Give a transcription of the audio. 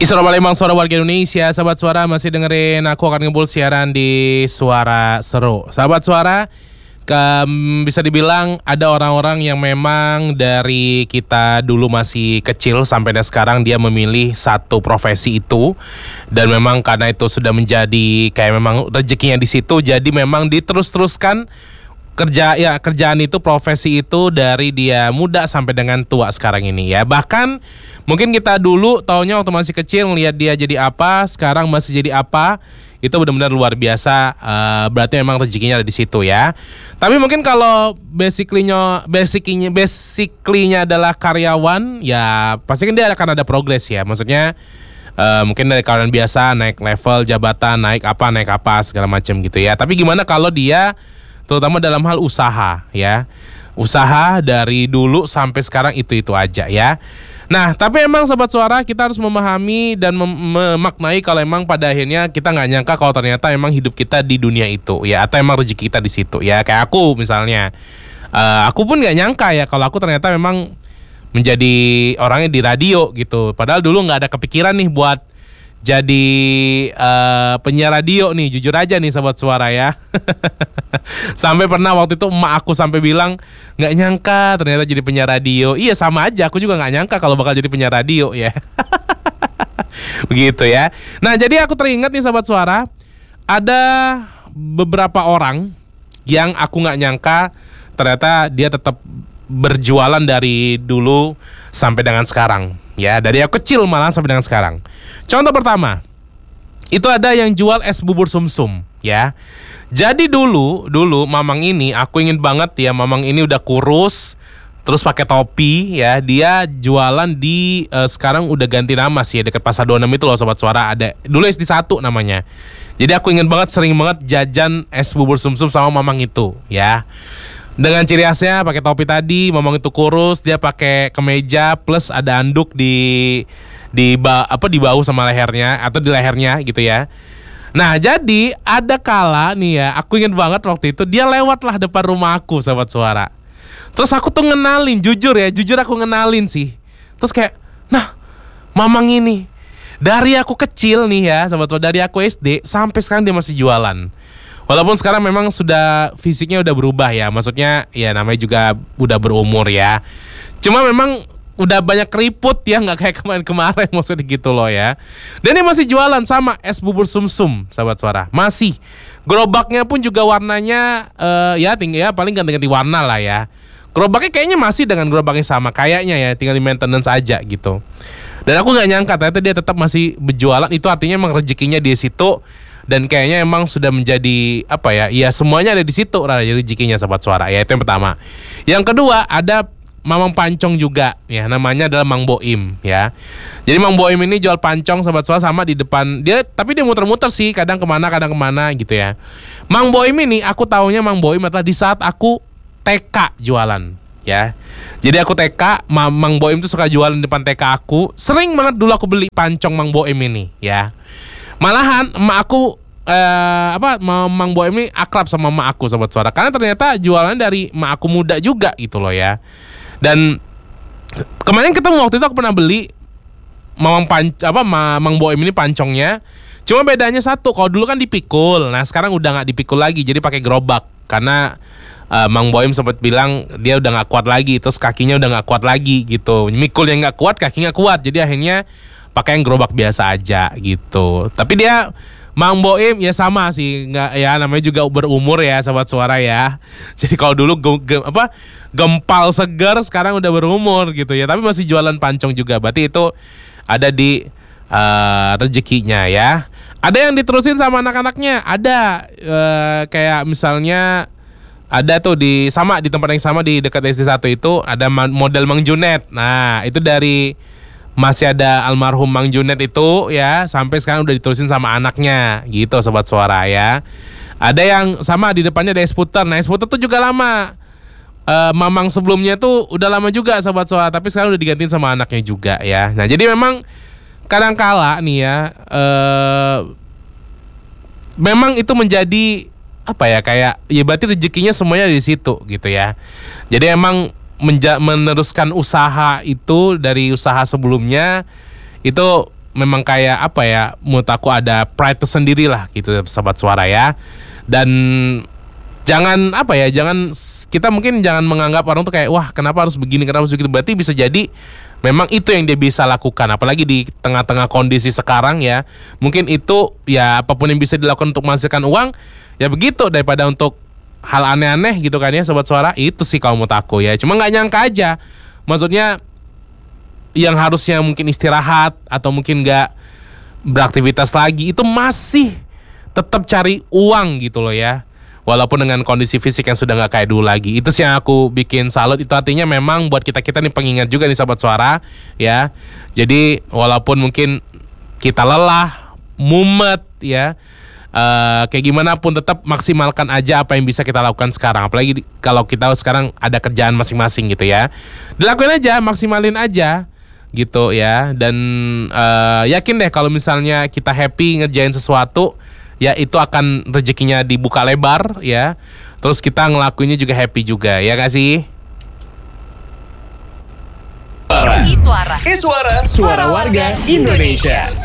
Isra Palembang, suara warga Indonesia. Sahabat Suara masih dengerin aku akan ngebul siaran di Suara Seru. Sahabat Suara, bisa dibilang ada orang-orang yang memang dari kita dulu masih kecil sampai sekarang dia memilih satu profesi itu, dan memang karena itu sudah menjadi kayak memang rezekinya di situ, jadi memang diterus-teruskan kerjaan itu, profesi itu dari dia muda sampai dengan tua sekarang ini ya. Bahkan mungkin kita dulu taunya waktu masih kecil ngelihat dia jadi apa, sekarang masih jadi apa, itu benar-benar luar biasa. Berarti memang rezekinya ada di situ ya. Tapi mungkin kalau basically-nya adalah karyawan, ya pasti kan dia akan ada progres ya. Maksudnya mungkin dari karyawan biasa naik level jabatan, naik apa segala macam gitu ya. Tapi gimana kalau dia terutama dalam hal usaha ya. Usaha dari dulu sampai sekarang itu aja ya. Nah, tapi emang Sobat Suara, kita harus memahami dan memaknai kalau emang pada akhirnya kita nggak nyangka kalau ternyata emang hidup kita di dunia itu ya, atau emang rezeki kita di situ ya. Kayak aku misalnya, aku pun nggak nyangka ya kalau aku ternyata memang menjadi orangnya di radio gitu. Padahal dulu nggak ada kepikiran nih buat jadi penyiar radio nih, jujur aja nih Sobat Suara ya. Sampai pernah waktu itu emak aku sampai bilang nggak nyangka ternyata jadi penyiar radio. Iya sama aja, aku juga nggak nyangka kalau bakal jadi penyiar radio ya. Begitu ya. Nah jadi aku teringat nih Sobat Suara, ada beberapa orang yang aku nggak nyangka ternyata dia tetap berjualan dari dulu sampai dengan sekarang ya, dari aku kecil malah sampai dengan sekarang. Contoh pertama, itu ada yang jual es bubur sumsum ya. Jadi dulu Mamang ini, aku ingin banget ya, Mamang ini udah kurus, terus pakai topi ya. Dia jualan di sekarang udah ganti nama sih ya, dekat Pasar 26 itu loh Sobat Suara. Ada dulu SD1 namanya. Jadi aku ingin banget, sering banget jajan es bubur sumsum sama Mamang itu ya. Dengan ciri khasnya pakai topi tadi, Mamang itu kurus, dia pakai kemeja plus ada anduk di bahu sama lehernya atau di lehernya gitu ya. Nah jadi ada kala nih ya, aku ingin banget waktu itu dia lewatlah depan rumah aku Sobat Suara. Terus aku tuh ngenalin, jujur aku ngenalin sih. Terus kayak, nah Mamang ini dari aku kecil nih ya Sobat Suara, dari aku SD sampai sekarang dia masih jualan. Walaupun sekarang memang sudah fisiknya udah berubah ya, maksudnya ya namanya juga udah berumur ya. Cuma memang udah banyak keriput ya, nggak kayak kemarin maksudnya gitu loh ya. Dan dia masih jualan sama es bubur sumsum Sahabat Suara, masih. Gerobaknya pun juga warnanya ya tinggal ya paling ganti-ganti warna lah ya. Gerobaknya kayaknya masih dengan gerobaknya sama kayaknya ya, tinggal di maintenance aja gitu. Dan aku nggak nyangka ternyata dia tetap masih berjualan. Itu artinya emang rezekinya di situ. Dan kayaknya emang sudah menjadi apa ya? Ya semuanya ada di situ rezekinya Sahabat Suara. Ya itu yang pertama. Yang kedua ada Mamang Pancong juga ya, namanya adalah Mang Boim ya. Jadi Mang Boim ini jual pancong Sahabat Suara, sama di depan dia, tapi dia muter-muter sih, kadang kemana gitu ya. Mang Boim ini aku taunya Mang Boim adalah di saat aku TK jualan ya. Jadi aku TK, Mang Boim tuh suka jualan di depan TK aku. Sering banget dulu aku beli pancong Mang Boim ini ya. Malahan emak aku Mang Boim ini akrab sama emak aku Sahabat Suara, karena ternyata jualan dari emak aku muda juga gitu loh ya. Dan kemarin ketemu waktu itu aku pernah beli Mang Boim ini pancongnya. Cuma bedanya satu, kalau dulu kan dipikul. Nah sekarang udah gak dipikul lagi, jadi pakai gerobak. Karena Mang Boim sempat bilang dia udah gak kuat lagi, terus kakinya udah gak kuat lagi gitu. Mikul yang gak kuat, kakinya kuat. Jadi akhirnya pakai yang gerobak biasa aja gitu. Tapi dia Mang Boim ya sama sih, nggak ya, namanya juga berumur ya Sahabat Suara ya. Jadi kalau dulu gempal segar, sekarang udah berumur gitu ya, tapi masih jualan pancong juga. Berarti itu ada di rezekinya ya. Ada yang diterusin sama anak-anaknya, ada kayak misalnya ada tuh di tempat yang sama di dekat SD1 itu ada model Mang Junet. Nah itu dari masih ada almarhum Mang Junet itu ya, sampai sekarang udah diterusin sama anaknya gitu Sobat Suara ya. Ada yang sama di depannya ada es-puter. Nah es-puter tuh juga lama, Mamang sebelumnya tuh udah lama juga Sobat Suara, tapi sekarang udah digantiin sama anaknya juga ya. Nah jadi memang kadang-kala nih ya, memang itu menjadi apa ya, kayak ya berarti rezekinya semuanya di situ gitu ya. Jadi emang meneruskan usaha itu dari usaha sebelumnya itu memang kayak apa ya, menurut aku ada pride tersendiri lah gitu Sobat Suara ya. Dan jangan apa ya, kita mungkin jangan menganggap orang tuh kayak wah kenapa harus begini, kenapa harus begitu. Berarti bisa jadi memang itu yang dia bisa lakukan, apalagi di tengah-tengah kondisi sekarang ya. Mungkin itu ya apapun yang bisa dilakukan untuk menghasilkan uang ya begitu, daripada untuk hal aneh-aneh gitu kan ya Sobat Suara. Itu sih kalau menurut aku ya. Cuma nggak nyangka aja, maksudnya yang harusnya mungkin istirahat atau mungkin nggak beraktivitas lagi itu masih tetap cari uang gitu loh ya, walaupun dengan kondisi fisik yang sudah nggak kayak dulu lagi. Itu sih yang aku bikin salut. Itu artinya memang buat kita nih pengingat juga nih Sobat Suara ya. Jadi walaupun mungkin kita lelah, mumet ya, kayak gimana pun tetap maksimalkan aja apa yang bisa kita lakukan sekarang. Apalagi kalau kita sekarang ada kerjaan masing-masing gitu ya, dilakuin aja, maksimalin aja gitu ya. Dan yakin deh kalau misalnya kita happy ngerjain sesuatu ya, itu akan rezekinya dibuka lebar ya. Terus kita ngelakuinnya juga happy juga, ya gak sih? Iswara. Suara warga Indonesia.